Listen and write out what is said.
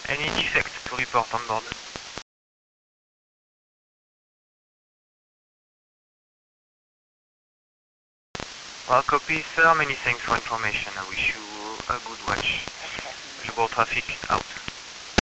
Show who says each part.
Speaker 1: Any defect to report on board? Well, copy, sir. Many thanks for information. I wish you a good watch. Global traffic out.